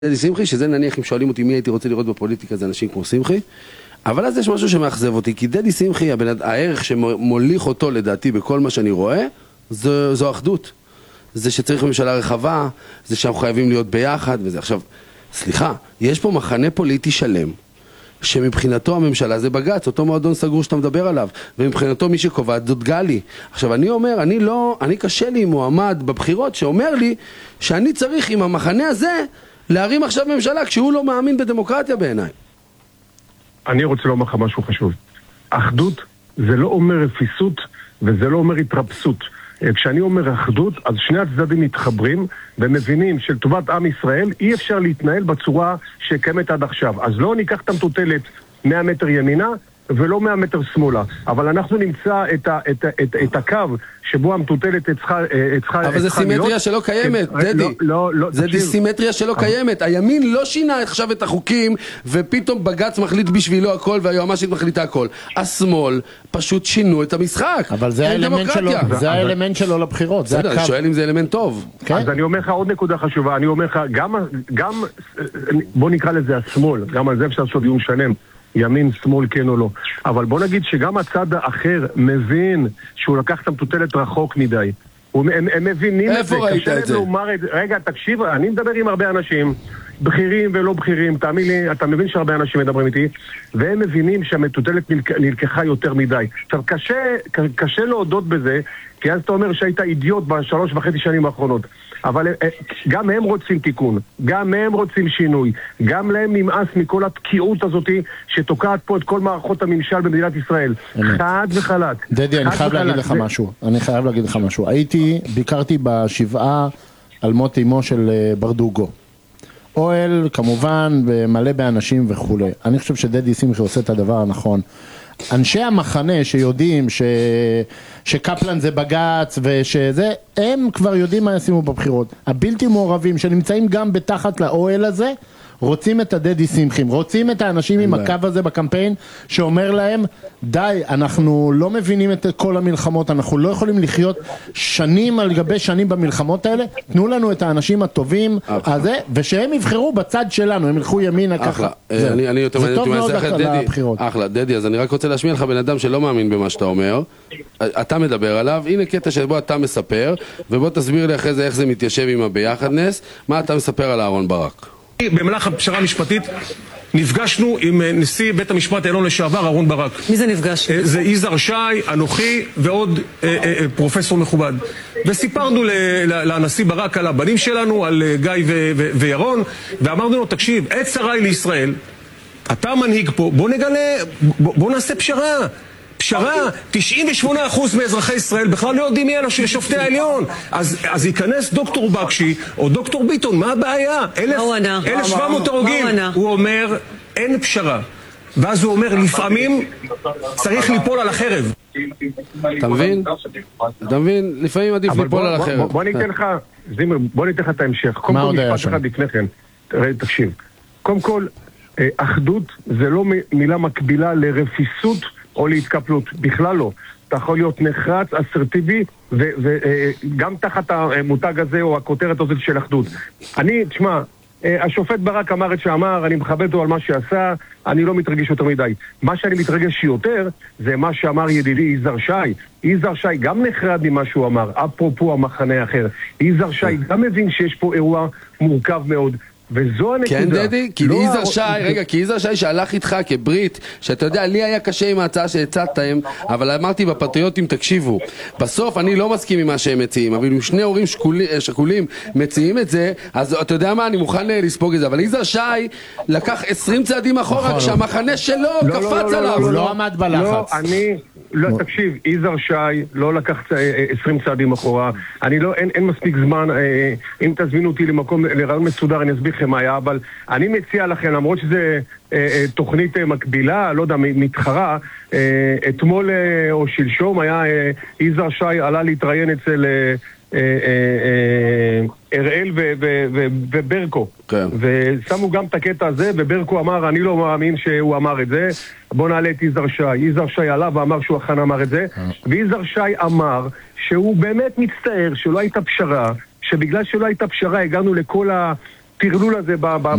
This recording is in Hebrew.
דדי שמחי, שזה נניח אם שואלים אותי מי הייתי רוצה לראות בפוליטיקה, זה אנשים כמו שמחי. אבל אז יש משהו שמאכזב אותי, כי דדי שמחי, הערך שמוליך אותו לדעתי בכל מה שאני רואה, זו אחדות. זה שצריך ממשלה רחבה, זה שאנחנו חייבים להיות ביחד, וזה. עכשיו, סליחה, יש פה מחנה פוליטי שלם, שמבחינתו הממשלה זה בגץ, אותו מועדון סגור שאתה מדבר עליו, ומבחינתו מי שקובעת זאת גלי. עכשיו אני אומר, אני קשה לי עם מועמד בבחירות שאומר לי שאני צריך עם המחנה הזה להרים עכשיו ממשלה כשהוא לא מאמין בדמוקרטיה בעיניי. אני רוצה לומר לך משהו חשוב. אחדות זה לא אומר רפיסות וזה לא אומר התרפסות. כשאני אומר אחדות, אז שני הצדדים מתחברים ומבינים שלטובת עם ישראל אי אפשר להתנהל בצורה שקיימת עד עכשיו. אז לא ניקח את המטוטלת 100 מטר ימינה ולא 100 מטר שמאלה. אבל אנחנו נמצא את הקו שבו המטוטלת צריכה אבל זה סימטריה שלא קיימת, דדי. זה סימטריה שלא קיימת. הימין לא שינה עכשיו את החוקים ופתאום בגץ מחליט בשבילו הכל והיועמ"שית מחליטה הכל. השמאל פשוט שינו את המשחק. אבל זה האלמנט שלו, זה האלמנט שלו לבחירות. בסדר, אני שואל אם זה אלמנט טוב. אז אני אומר לך עוד נקודה חשובה. אני אומר לך, גם בוא נקרא לזה השמאל, גם על זה אפשר לעשות דיון שלם. ימין, שמאל, כן או לא. אבל בוא נגיד שגם הצד האחר מבין שהוא לקח את המטוטלת רחוק מדי. הם מבינים את זה. איפה ראית את זה? רגע, תקשיב, אני מדבר עם הרבה אנשים, בכירים ולא בכירים, תאמין לי, אתה מבין שהרבה אנשים מדברים איתי, והם מבינים שהמטוטלת נלקחה יותר מדי. עכשיו, קשה להודות בזה, כי אז אתה אומר שהיית אידיוט ב3.5 שנים האחרונות. אבל גם הם רוצים תיקון, גם הם רוצים שינוי, גם להם נמאס מכל התקיעות הזאת שתוקעת פה את כל מערכות הממשל במדינת ישראל. חד וחלק. דדי, אני חייב להגיד לך משהו. ביקרתי בשבעה על מות אמו של ברדוגו. אוהל, כמובן, מלא באנשים וכו'. אני חושב שדדי שמחי עושה את הדבר הנכון. אנשי המחנה שיודעים שקפלן זה בגץ ושזה, הם כבר יודעים מה ישימו בבחירות. הבלתי מעורבים שנמצאים גם בתחת לאוהל הזה, רוצים את הדדי שמחים, רוצים את האנשים עם הקו הזה בקמפיין שאומר להם, די, אנחנו לא מבינים את כל המלחמות, אנחנו לא יכולים לחיות שנים על גבי שנים במלחמות האלה, תנו לנו את האנשים הטובים הזה, ושהם יבחרו בצד שלנו, הם ילכו ימינה ככה. זה טוב מאוד לבחירות. אחלה, דדי, אז אני רק רוצה להשמיע לך בן אדם שלא מאמין במה שאתה אומר, אתה מדבר עליו, הנה קטע שבו אתה מספר, ובוא תסביר לי אחרי זה איך זה מתיישב עם הביחדנס, מה אתה מספר על אהרון ברק. במהלך הפשרה המשפטית נפגשנו עם נשיא בית המשפט העליון לשעבר אהרון ברק. מי זה נפגש? זה יזהר שי, אנוכי ועוד פרופסור מכובד. וסיפרנו לנשיא ברק על הבנים שלנו, על גיא וירון, ואמרנו לו, תקשיב, עת צרה היא לישראל, אתה מנהיג פה, בוא נעשה פשרה. פשרה, 98% מאזרחי ישראל בכלל לא יודעים מי אלה שופטי העליון. אז ייכנס דוקטור בקשי או דוקטור ביטון, מה הבעיה? 1,700 הרוגים. הוא אומר, אין פשרה. ואז הוא אומר, לפעמים צריך ליפול על החרב. אתה מבין? לפעמים עדיף ליפול על החרב. בוא ניתן לך, זימר, בוא ניתן לך את ההמשך. קודם כל משפט אחד לפני כן. תקשיב. קודם כל, אחדות זה לא מילה מקבילה לרפיסות או להתקפלות, בכלל לא. אתה יכול להיות נחרץ, אסרטיבי, וגם תחת המותג הזה או הכותרת הזאת של אחדות. תשמע, השופט ברק אמר את שאמר, אני מכבד אותו על מה שעשה, אני לא מתרגש יותר מדי. מה שאני מתרגש יותר, זה מה שאמר ידידי יזהר שי. יזהר שי גם נחרד ממה שהוא אמר, אפרופו המחנה האחר. יזהר שי גם מבין שיש פה אירוע מורכב מאוד. וזו הנקודה. כן דדי, כי יזהר שי, רגע, כי יזהר שי שהלך איתך כברית, שאתה יודע, לי היה קשה עם ההצעה שהצעתם, אבל אמרתי בפטריוטים, תקשיבו, בסוף אני לא מסכים עם מה שהם מציעים, אבל אם שני הורים שקולים מציעים את זה, אז אתה יודע מה, אני מוכן לספוג את זה, אבל יזהר שי לקח 20 צעדים אחורה, כשהמחנה שלו קפץ עליו. הוא לא עמד בלחץ. לא, תקשיב, יזהר שי לא לקח 20 צעדים אחורה, אין מספיק זמן, אם תזמינו אותי למקום, לרעיון מסודר, אני אסביר לכם מה היה, אבל אני מציע לכם, למרות שזה תוכנית מקבילה, לא יודע, מתחרה, אתמול או שלשום היה יזהר שי עלה להתראיין אצל אראל וברקו, ושמו גם את הקטע הזה, וברקו אמר, אני לא מאמין שהוא אמר את זה, בוא נעלה את יזהר שי. יזהר שי עלה ואמר שהוא אכן אמר את זה, ויזהר שי אמר שהוא באמת מצטער שלא הייתה פשרה, שבגלל שלא הייתה פשרה הגענו לכל הטרלול הזה